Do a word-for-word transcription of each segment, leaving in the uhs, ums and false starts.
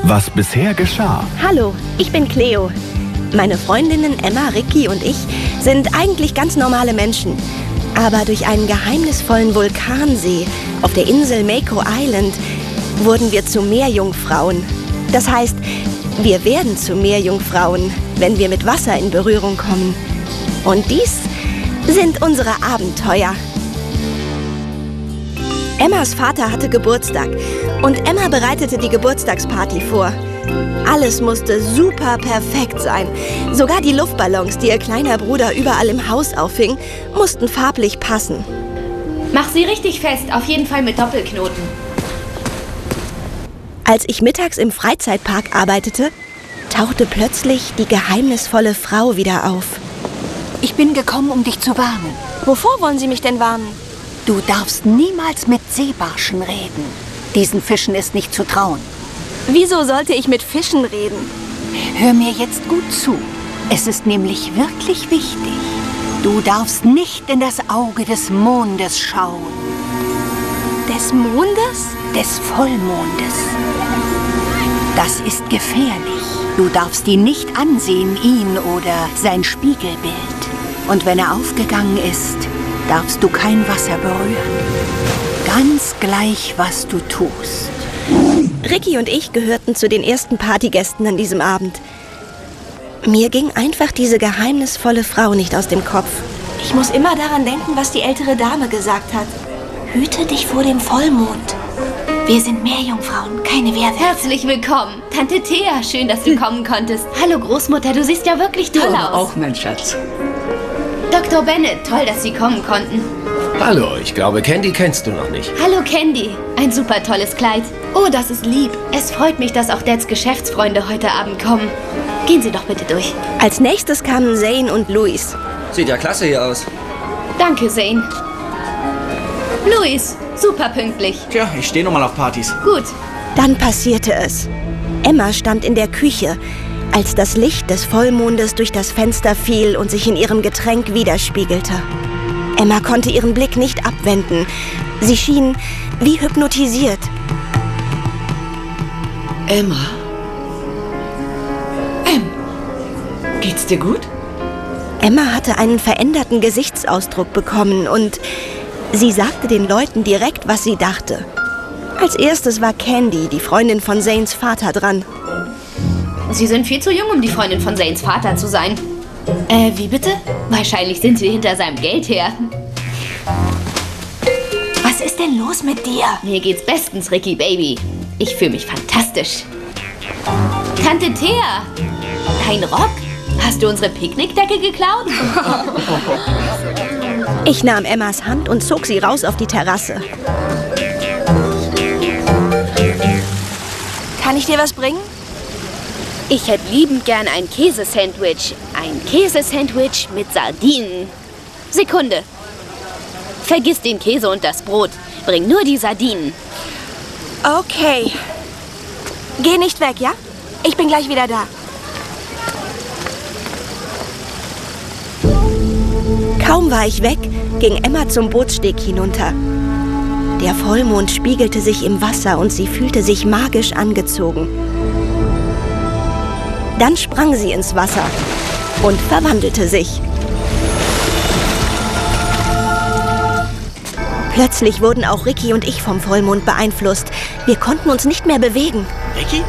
was bisher geschah. Hallo, ich bin Cleo. Meine Freundinnen Emma, Ricky und ich sind eigentlich ganz normale Menschen. Aber durch einen geheimnisvollen Vulkansee auf der Insel Mako Island wurden wir zu Meerjungfrauen. Das heißt, wir werden zu Meerjungfrauen, wenn wir mit Wasser in Berührung kommen. Und dies sind unsere Abenteuer. Emmas Vater hatte Geburtstag und Emma bereitete die Geburtstagsparty vor. Alles musste super perfekt sein. Sogar die Luftballons, die ihr kleiner Bruder überall im Haus auffing, mussten farblich passen. Mach sie richtig fest, auf jeden Fall mit Doppelknoten. Als ich mittags im Freizeitpark arbeitete, tauchte plötzlich die geheimnisvolle Frau wieder auf. Ich bin gekommen, um dich zu warnen. Wovor wollen Sie mich denn warnen? Du darfst niemals mit Seebarschen reden. Diesen Fischen ist nicht zu trauen. Wieso sollte ich mit Fischen reden? Hör mir jetzt gut zu. Es ist nämlich wirklich wichtig. Du darfst nicht in das Auge des Mondes schauen. Des Mondes? Des Vollmondes. Das ist gefährlich. Du darfst ihn nicht ansehen, ihn oder sein Spiegelbild. Und wenn er aufgegangen ist, darfst du kein Wasser berühren. Ganz gleich, was du tust. Ricky und ich gehörten zu den ersten Partygästen an diesem Abend. Mir ging einfach diese geheimnisvolle Frau nicht aus dem Kopf. Ich muss immer daran denken, was die ältere Dame gesagt hat. Hüte dich vor dem Vollmond. Wir sind Meerjungfrauen, keine Wehrwürfe. Herzlich willkommen, Tante Thea. Schön, dass du kommen konntest. Hallo Großmutter, du siehst ja wirklich toll du aus. Auch, mein Schatz. Doktor Bennett, toll, dass Sie kommen konnten. Hallo, ich glaube, Candy kennst du noch nicht. Hallo Candy, ein super tolles Kleid. Oh, das ist lieb. Es freut mich, dass auch Dads Geschäftsfreunde heute Abend kommen. Gehen Sie doch bitte durch. Als nächstes kamen Zane und Louis. Sieht ja klasse hier aus. Danke, Zane. Louis, super pünktlich. Tja, ich stehe noch mal auf Partys. Gut. Dann passierte es. Emma stand in der Küche, als das Licht des Vollmondes durch das Fenster fiel und sich in ihrem Getränk widerspiegelte. Emma konnte ihren Blick nicht abwenden. Sie schien wie hypnotisiert. Emma? Em, geht's dir gut? Emma hatte einen veränderten Gesichtsausdruck bekommen und sie sagte den Leuten direkt, was sie dachte. Als erstes war Candy, die Freundin von Zanes Vater, dran. Sie sind viel zu jung, um die Freundin von Zanes Vater zu sein. Äh, wie bitte? Wahrscheinlich sind Sie hinter seinem Geld her. Was ist denn los mit dir? Mir geht's bestens, Ricky Baby. Ich fühle mich fantastisch. Tante Thea, dein Rock? Hast du unsere Picknickdecke geklaut? Ich nahm Emmas Hand und zog sie raus auf die Terrasse. Kann ich dir was bringen? Ich hätte liebend gern ein Käsesandwich. Ein Käsesandwich mit Sardinen. Sekunde. Vergiss den Käse und das Brot. Bring nur die Sardinen. Okay. Geh nicht weg, ja? Ich bin gleich wieder da. Kaum war ich weg, ging Emma zum Bootssteg hinunter. Der Vollmond spiegelte sich im Wasser und sie fühlte sich magisch angezogen. Dann sprang sie ins Wasser und verwandelte sich. Plötzlich wurden auch Ricky und ich vom Vollmond beeinflusst. Wir konnten uns nicht mehr bewegen. Ricky?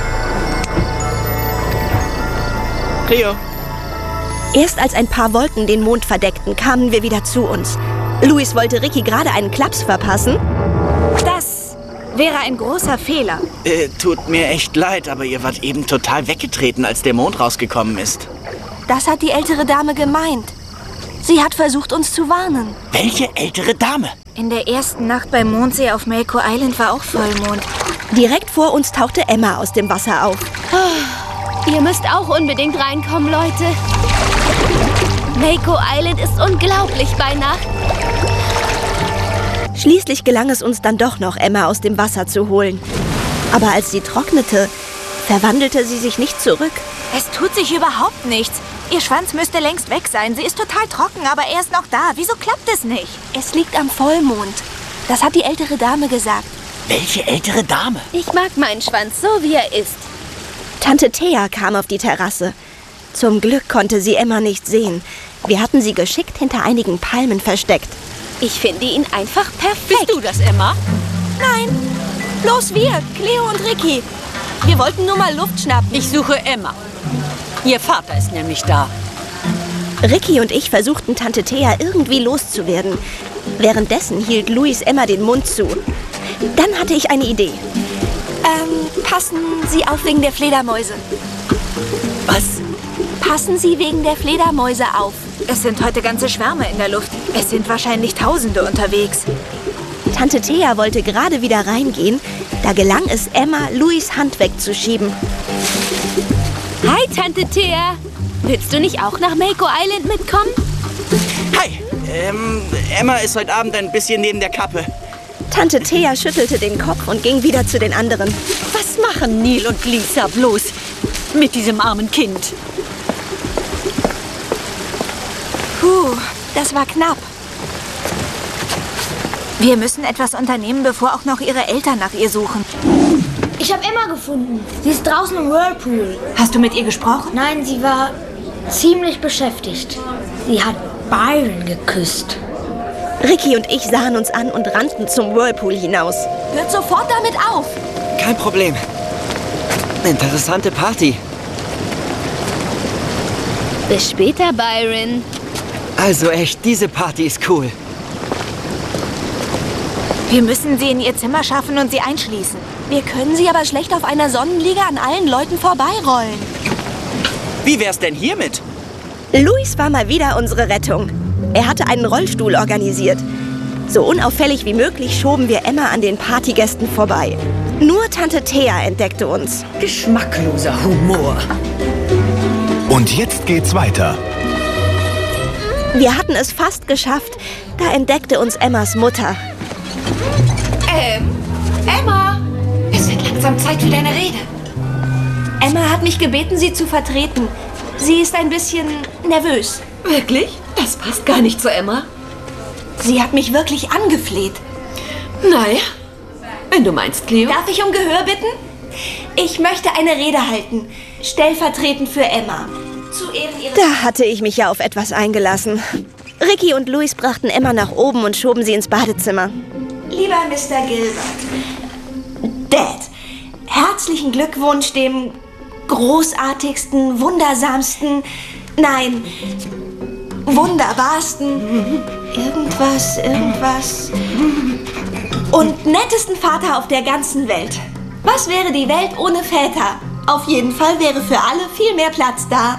Cleo? Erst als ein paar Wolken den Mond verdeckten, kamen wir wieder zu uns. Louis wollte Ricky gerade einen Klaps verpassen. Das wäre ein großer Fehler. Äh, tut mir echt leid, aber ihr wart eben total weggetreten, als der Mond rausgekommen ist. Das hat die ältere Dame gemeint. Sie hat versucht, uns zu warnen. Welche ältere Dame? In der ersten Nacht beim Mondsee auf Mako Island war auch Vollmond. Direkt vor uns tauchte Emma aus dem Wasser auf. Oh, ihr müsst auch unbedingt reinkommen, Leute. Mako Island ist unglaublich bei Nacht. Schließlich gelang es uns dann doch noch, Emma aus dem Wasser zu holen. Aber als sie trocknete, verwandelte sie sich nicht zurück. Es tut sich überhaupt nichts. Ihr Schwanz müsste längst weg sein. Sie ist total trocken, aber er ist noch da. Wieso klappt es nicht? Es liegt am Vollmond. Das hat die ältere Dame gesagt. Welche ältere Dame? Ich mag meinen Schwanz so, wie er ist. Tante Thea kam auf die Terrasse. Zum Glück konnte sie Emma nicht sehen. Wir hatten sie geschickt hinter einigen Palmen versteckt. Ich finde ihn einfach perfekt. Bist du das, Emma? Nein, bloß wir, Cleo und Ricky. Wir wollten nur mal Luft schnappen. Ich suche Emma. Ihr Vater ist nämlich da. Ricky und ich versuchten Tante Thea irgendwie loszuwerden. Währenddessen hielt Luis Emma den Mund zu. Dann hatte ich eine Idee. Ähm, passen Sie auf wegen der Fledermäuse. Was? Passen Sie wegen der Fledermäuse auf. Es sind heute ganze Schwärme in der Luft. Es sind wahrscheinlich Tausende unterwegs. Tante Thea wollte gerade wieder reingehen, da gelang es Emma, Luis Hand wegzuschieben. Hi, Tante Thea. Willst du nicht auch nach Mako Island mitkommen? Hi, ähm, Emma ist heute Abend ein bisschen neben der Kappe. Tante Thea schüttelte den Kopf und ging wieder zu den anderen. Was machen Neil und Lisa bloß mit diesem armen Kind? Puh, das war knapp. Wir müssen etwas unternehmen, bevor auch noch ihre Eltern nach ihr suchen. Ich habe Emma gefunden. Sie ist draußen im Whirlpool. Hast du mit ihr gesprochen? Nein, sie war ziemlich beschäftigt. Sie hat Byron geküsst. Ricky und ich sahen uns an und rannten zum Whirlpool hinaus. Hört sofort damit auf. Kein Problem. Interessante Party. Bis später, Byron. Also echt, diese Party ist cool. Wir müssen sie in ihr Zimmer schaffen und sie einschließen. Wir können sie aber schlecht auf einer Sonnenliege an allen Leuten vorbeirollen. Wie wär's denn hiermit? Luis war mal wieder unsere Rettung. Er hatte einen Rollstuhl organisiert. So unauffällig wie möglich schoben wir Emma an den Partygästen vorbei. Nur Tante Thea entdeckte uns. Geschmackloser Humor. Und jetzt geht's weiter. Wir hatten es fast geschafft, da entdeckte uns Emmas Mutter. Ähm, Emma, es wird langsam Zeit für deine Rede. Emma hat mich gebeten, sie zu vertreten. Sie ist ein bisschen nervös. Wirklich? Das passt gar nicht zu Emma. Sie hat mich wirklich angefleht. Naja, wenn du meinst, Cleo. Darf ich um Gehör bitten? Ich möchte eine Rede halten, stellvertretend für Emma. Zu Ehren ihres... Da hatte ich mich ja auf etwas eingelassen. Ricky und Luis brachten Emma nach oben und schoben sie ins Badezimmer. Lieber Mister Gilbert, Dad, herzlichen Glückwunsch dem großartigsten, wundersamsten, nein, wunderbarsten, irgendwas, irgendwas und nettesten Vater auf der ganzen Welt. Was wäre die Welt ohne Väter? Auf jeden Fall wäre für alle viel mehr Platz da.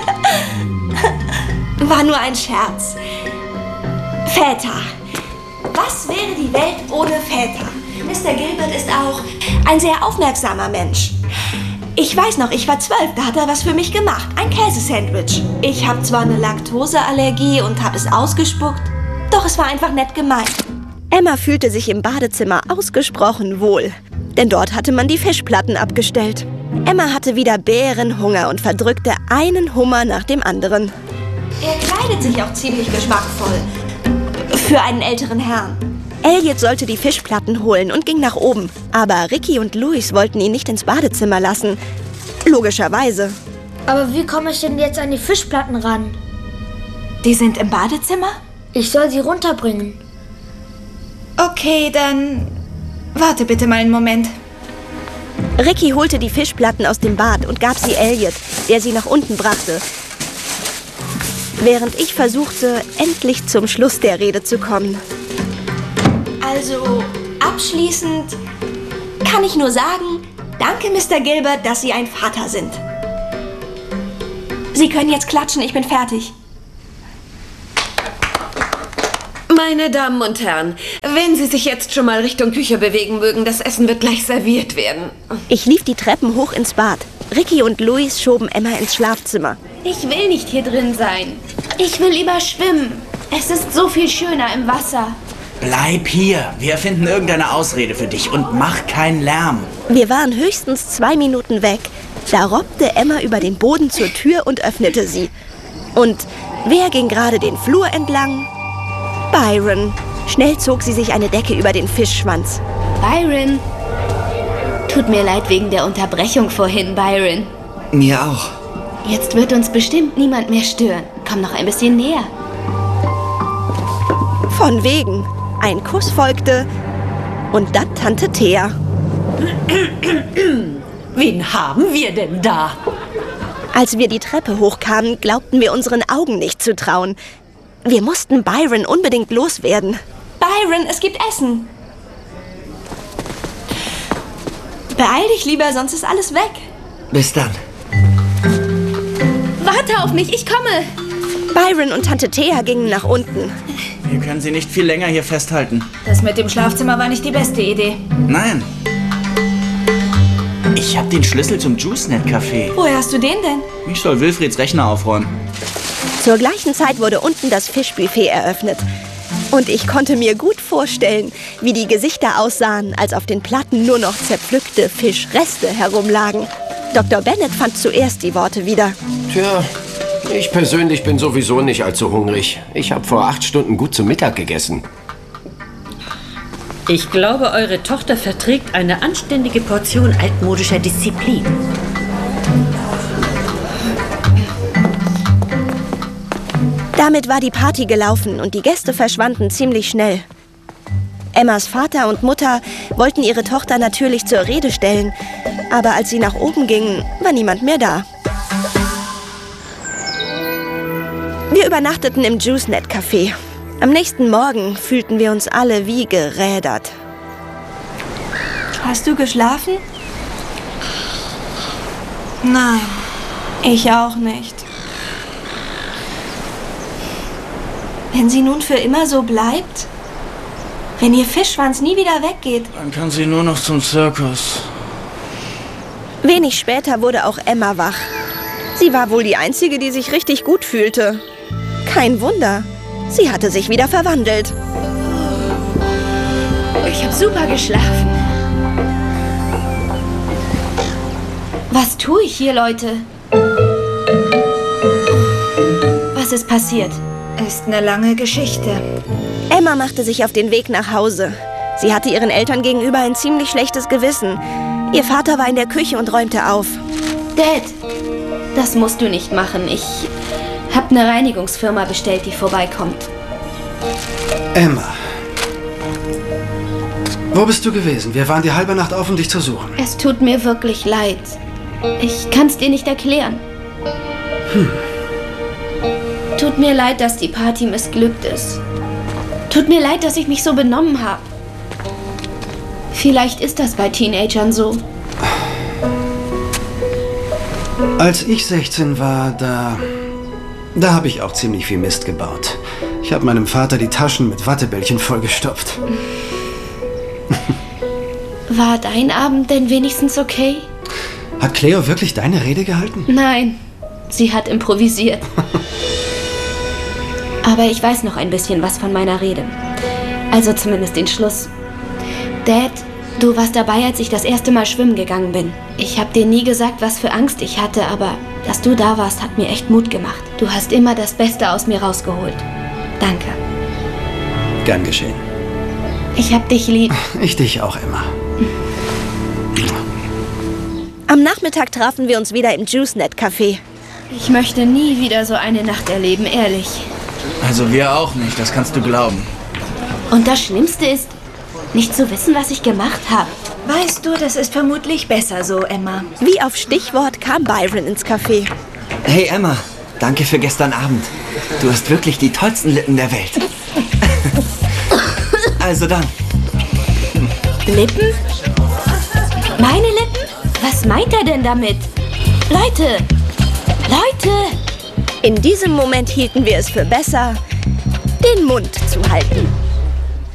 War nur ein Scherz. Väter. Was wäre die Welt ohne Väter? Mister Gilbert ist auch ein sehr aufmerksamer Mensch. Ich weiß noch, ich war zwölf, da hat er was für mich gemacht. Ein Käsesandwich. Ich habe zwar eine Laktoseallergie und habe es ausgespuckt, doch es war einfach nett gemeint. Emma fühlte sich im Badezimmer ausgesprochen wohl, denn dort hatte man die Fischplatten abgestellt. Emma hatte wieder Bärenhunger und verdrückte einen Hummer nach dem anderen. Er kleidet sich auch ziemlich geschmackvoll. Für einen älteren Herrn. Elliot sollte die Fischplatten holen und ging nach oben. Aber Ricky und Luis wollten ihn nicht ins Badezimmer lassen. Logischerweise. Aber wie komme ich denn jetzt an die Fischplatten ran? Die sind im Badezimmer? Ich soll sie runterbringen. Okay, dann warte bitte mal einen Moment. Ricky holte die Fischplatten aus dem Bad und gab sie Elliot, der sie nach unten brachte. Während ich versuchte, endlich zum Schluss der Rede zu kommen. Also, abschließend kann ich nur sagen, danke, Mister Gilbert, dass Sie ein Vater sind. Sie können jetzt klatschen, ich bin fertig. Meine Damen und Herren, wenn Sie sich jetzt schon mal Richtung Küche bewegen mögen, das Essen wird gleich serviert werden. Ich lief die Treppen hoch ins Bad. Ricky und Luis schoben Emma ins Schlafzimmer. Ich will nicht hier drin sein. Ich will lieber schwimmen. Es ist so viel schöner im Wasser. Bleib hier. Wir finden irgendeine Ausrede für dich und mach keinen Lärm. Wir waren höchstens zwei Minuten weg. Da robbte Emma über den Boden zur Tür und öffnete sie. Und wer ging gerade den Flur entlang? Byron. Schnell zog sie sich eine Decke über den Fischschwanz. Byron. Tut mir leid wegen der Unterbrechung vorhin, Byron. Mir auch. Jetzt wird uns bestimmt niemand mehr stören. Komm noch ein bisschen näher. Von wegen. Ein Kuss folgte und dann Tante Thea. Wen haben wir denn da? Als wir die Treppe hochkamen, glaubten wir unseren Augen nicht zu trauen. Wir mussten Byron unbedingt loswerden. Byron, es gibt Essen. Beeil dich lieber, sonst ist alles weg. Bis dann. Warte auf mich, ich komme. Byron und Tante Thea gingen nach unten. Wir können sie nicht viel länger hier festhalten. Das mit dem Schlafzimmer war nicht die beste Idee. Nein. Ich habe den Schlüssel zum JuiceNet-Café. Woher hast du den denn? Ich soll Wilfrieds Rechner aufräumen. Zur gleichen Zeit wurde unten das Fischbuffet eröffnet. Und ich konnte mir gut vorstellen, wie die Gesichter aussahen, als auf den Platten nur noch zerpflückte Fischreste herumlagen. Doktor Bennett fand zuerst die Worte wieder. Tja, ich persönlich bin sowieso nicht allzu hungrig. Ich habe vor acht Stunden gut zu Mittag gegessen. Ich glaube, eure Tochter verträgt eine anständige Portion altmodischer Disziplin. Damit war die Party gelaufen und die Gäste verschwanden ziemlich schnell. Emmas Vater und Mutter wollten ihre Tochter natürlich zur Rede stellen, aber als sie nach oben gingen, war niemand mehr da. Wir übernachteten im JuiceNet-Café. Am nächsten Morgen fühlten wir uns alle wie gerädert. Hast du geschlafen? Nein, ich auch nicht. Wenn sie nun für immer so bleibt? Wenn ihr Fischschwanz nie wieder weggeht? Dann kann sie nur noch zum Zirkus. Wenig später wurde auch Emma wach. Sie war wohl die Einzige, die sich richtig gut fühlte. Kein Wunder. Sie hatte sich wieder verwandelt. Ich habe super geschlafen. Was tue ich hier, Leute? Was ist passiert? Ist eine lange Geschichte. Emma machte sich auf den Weg nach Hause. Sie hatte ihren Eltern gegenüber ein ziemlich schlechtes Gewissen. Ihr Vater war in der Küche und räumte auf. Dad, das musst du nicht machen. Ich habe eine Reinigungsfirma bestellt, die vorbeikommt. Emma. Wo bist du gewesen? Wir waren die halbe Nacht auf, um dich zu suchen. Es tut mir wirklich leid. Ich kann es dir nicht erklären. Hm. Tut mir leid, dass die Party missglückt ist. Tut mir leid, dass ich mich so benommen habe. Vielleicht ist das bei Teenagern so. Als ich sechzehn war, da... Da habe ich auch ziemlich viel Mist gebaut. Ich habe meinem Vater die Taschen mit Wattebällchen vollgestopft. War dein Abend denn wenigstens okay? Hat Cleo wirklich deine Rede gehalten? Nein, sie hat improvisiert. Aber ich weiß noch ein bisschen was von meiner Rede. Also zumindest den Schluss. Dad, du warst dabei, als ich das erste Mal schwimmen gegangen bin. Ich habe dir nie gesagt, was für Angst ich hatte, aber dass du da warst, hat mir echt Mut gemacht. Du hast immer das Beste aus mir rausgeholt. Danke. Gern geschehen. Ich hab dich lieb. Ich dich auch, Emma. Am Nachmittag trafen wir uns wieder im JuiceNet-Café. Ich möchte nie wieder so eine Nacht erleben, ehrlich. Also wir auch nicht, das kannst du glauben. Und das Schlimmste ist, nicht zu wissen, was ich gemacht habe. Weißt du, das ist vermutlich besser so, Emma. Wie auf Stichwort kam Byron ins Café. Hey Emma, danke für gestern Abend. Du hast wirklich die tollsten Lippen der Welt. Also dann. Lippen? Meine Lippen? Was meint er denn damit? Leute! Leute! In diesem Moment hielten wir es für besser, den Mund zu halten.